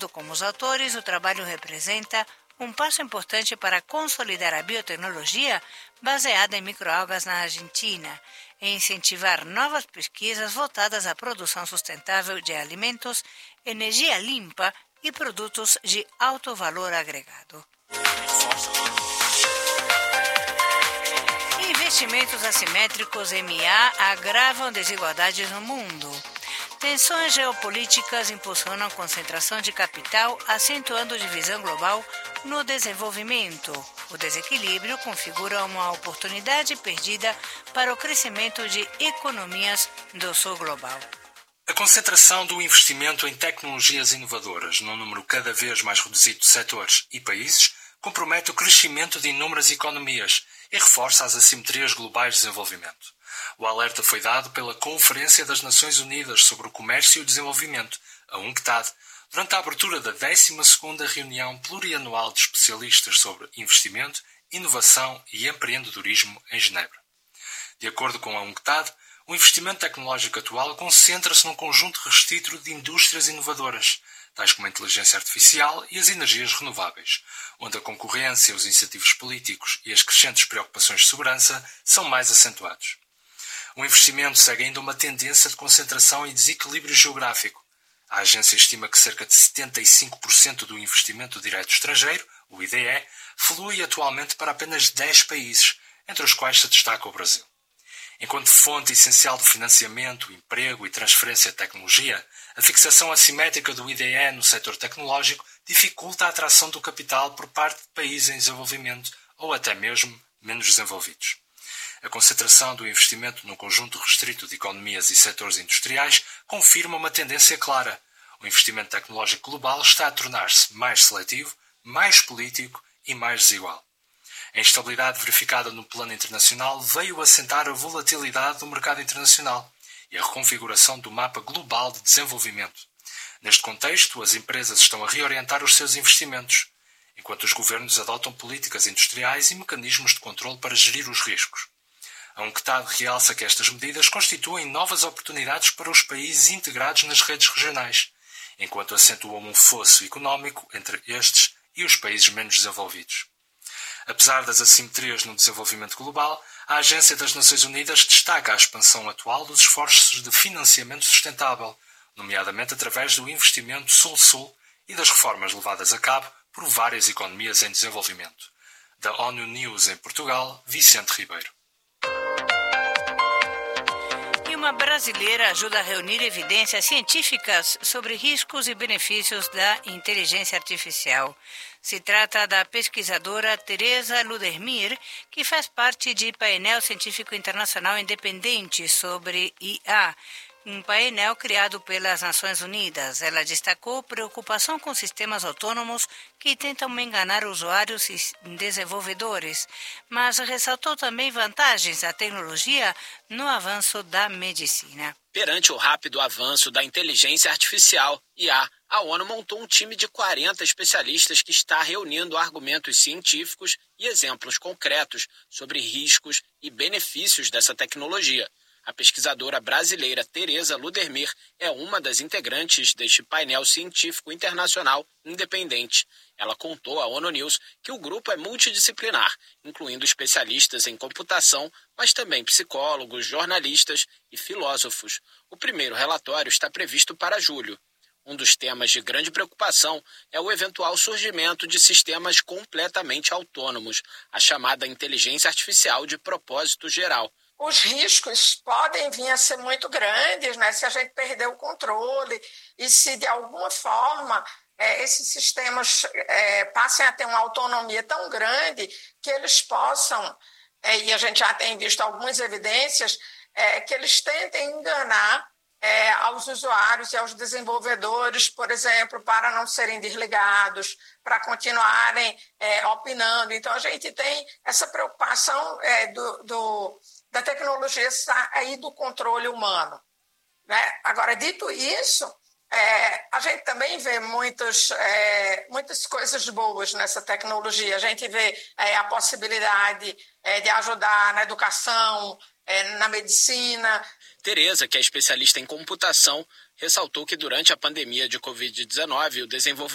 acordo com os autores, o trabalho representa um passo importante para consolidar a biotecnologia baseada em microalgas na Argentina e incentivar novas pesquisas voltadas à produção sustentável de alimentos, energia limpa e produtos de alto valor agregado. Investimentos assimétricos (MA) agravam desigualdades no mundo. Tensões geopolíticas impulsionam a concentração de capital, acentuando divisão global no desenvolvimento. O desequilíbrio configura uma oportunidade perdida para o crescimento de economias do sul global. A concentração do investimento em tecnologias inovadoras num número cada vez mais reduzido de setores e países compromete o crescimento de inúmeras economias e reforça as assimetrias globais de desenvolvimento. O alerta foi dado pela Conferência das Nações Unidas sobre o Comércio e o Desenvolvimento, a UNCTAD, durante a abertura da 12ª reunião plurianual de especialistas sobre investimento, inovação e empreendedorismo em Genebra. De acordo com a UNCTAD, o investimento tecnológico atual concentra-se num conjunto restrito de indústrias inovadoras, tais como a inteligência artificial e as energias renováveis, onde a concorrência, os incentivos políticos e as crescentes preocupações de segurança são mais acentuados. O investimento segue ainda uma tendência de concentração e desequilíbrio geográfico. A agência estima que cerca de 75% do investimento direto estrangeiro, o IDE, flui atualmente para apenas 10 países, entre os quais se destaca o Brasil. Enquanto fonte essencial de financiamento, emprego e transferência de tecnologia, a fixação assimétrica do IDE no setor tecnológico dificulta a atração do capital por parte de países em desenvolvimento ou até mesmo menos desenvolvidos. A concentração do investimento num conjunto restrito de economias e setores industriais confirma uma tendência clara. O investimento tecnológico global está a tornar-se mais seletivo, mais político e mais desigual. A instabilidade verificada no plano internacional veio assentar a volatilidade do mercado internacional e a reconfiguração do mapa global de desenvolvimento. Neste contexto, as empresas estão a reorientar os seus investimentos, enquanto os governos adotam políticas industriais e mecanismos de controle para gerir os riscos. A UNCTAD realça que estas medidas constituem novas oportunidades para os países integrados nas redes regionais, enquanto acentuam um fosso económico entre estes e os países menos desenvolvidos. Apesar das assimetrias no desenvolvimento global, a Agência das Nações Unidas destaca a expansão atual dos esforços de financiamento sustentável, nomeadamente através do investimento Sul-Sul e das reformas levadas a cabo por várias economias em desenvolvimento. Da ONU News em Portugal, Vicente Ribeiro. Uma brasileira ajuda a reunir evidências científicas sobre riscos e benefícios da inteligência artificial. Se trata da pesquisadora Tereza Ludermir, que faz parte de painel científico internacional independente sobre IA, um painel criado pelas Nações Unidas. Ela destacou preocupação com sistemas autônomos que tentam enganar usuários e desenvolvedores, mas ressaltou também vantagens da tecnologia no avanço da medicina. Perante o rápido avanço da inteligência artificial, IA, a ONU montou um time de 40 especialistas que está reunindo argumentos científicos e exemplos concretos sobre riscos e benefícios dessa tecnologia. A pesquisadora brasileira Tereza Ludermir é uma das integrantes deste painel científico internacional independente. Ela contou à ONU News que o grupo é multidisciplinar, incluindo especialistas em computação, mas também psicólogos, jornalistas e filósofos. O primeiro relatório está previsto para julho. Um dos temas de grande preocupação é o eventual surgimento de sistemas completamente autônomos, a chamada inteligência artificial de propósito geral. Os riscos podem vir a ser muito grandes, né, se a gente perder o controle e se, de alguma forma, esses sistemas passem a ter uma autonomia tão grande que eles possam, e a gente já tem visto algumas evidências, que eles tentem enganar aos usuários e aos desenvolvedores, por exemplo, para não serem desligados, para continuarem opinando. Então, a gente tem essa preocupação da tecnologia sair do controle humano, né? Agora, dito isso, a gente também vê muitas coisas boas nessa tecnologia. A gente vê a possibilidade de ajudar na educação, na medicina. Tereza, que é especialista em computação, ressaltou que durante a pandemia de Covid-19 o desenvolvimento